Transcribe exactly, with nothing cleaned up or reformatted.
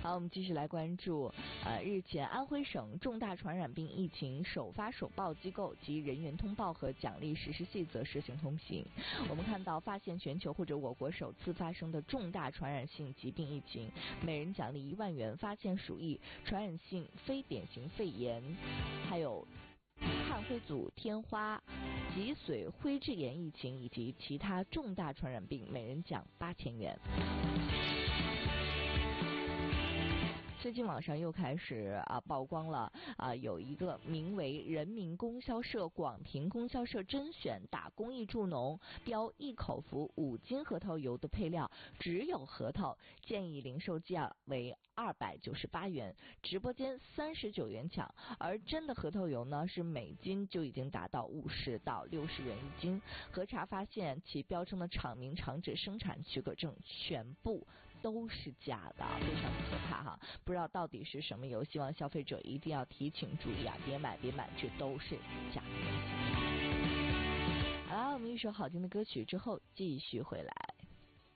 好，我们继续来关注呃，日前安徽省重大传染病疫情首发首报机构及人员通报和奖励实施细则施行通行。我们看到发现全球或者我国首次发生的重大传染性疾病疫情，每人奖励一万元；发现鼠疫、传染性非典型肺炎，还有炭灰组天花、脊髓灰质炎疫情以及其他重大传染病，每人奖八千元。最近网上又开始啊曝光了啊，有一个名为人民供销社广平供销社甄选打公益助农标一口服五斤核桃油的配料只有核桃，建议零售价为二百九十八元，直播间三十九元抢，而真的核桃油呢是每斤就已经达到五十到六十元一斤。核查发现其标称的厂名、厂址、生产许可证全部都是假的，非常可怕哈！不知道到底是什么油，希望消费者一定要提醒注意啊，别买别买，这都是假的。好啦，我们一首好听的歌曲之后继续回来。